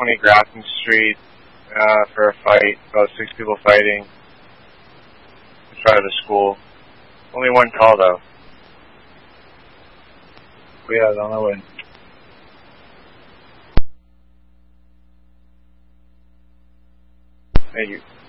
120 Grafton Street for a fight, about 6 people fighting in front of the school. Only one call, though. Cuidado, on the way. Thank you.